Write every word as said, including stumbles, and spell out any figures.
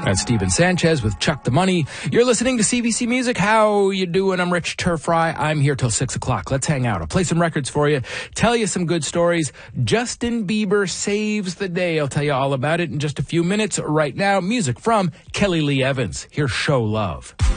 That's Steven Sanchez with Chuck the Money. You're listening to C B C Music. How you doing? I'm Rich Turfry. I'm here till six o'clock. Let's hang out. I'll play some records for you, tell you some good stories. Justin Bieber saves the day. I'll tell you all about it in just a few minutes. Right now, music from Kelly Lee Evans. Here's Show Love.